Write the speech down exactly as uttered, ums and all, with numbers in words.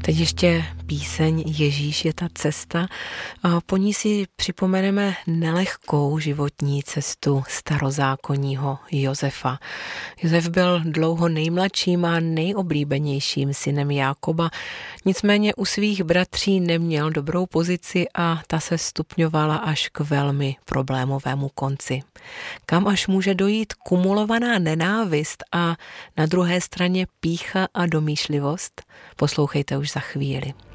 Teď ještě píseň Ježíš je ta cesta a po ní si připomeneme nelehkou životní cestu starozákonního Josefa. Josef byl dlouho nejmladším a nejoblíbenějším synem Jákoba, nicméně u svých bratří neměl dobrou pozici a ta se stupňovala až k velmi problémovému konci. Kam až může dojít kumulovaná nenávist a na druhé straně pýcha a domýšlivost? Poslouchejte už za chvíli.